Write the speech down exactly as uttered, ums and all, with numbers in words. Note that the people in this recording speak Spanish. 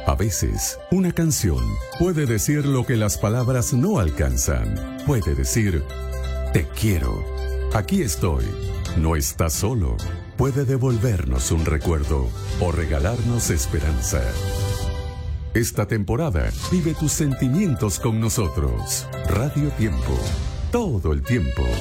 A veces, una canción puede decir lo que las palabras no alcanzan. Puede decir, te quiero, aquí estoy, no estás solo. Puede devolvernos un recuerdo o regalarnos esperanza. Esta temporada, vive tus sentimientos con nosotros. Radio Tiempo, todo el tiempo.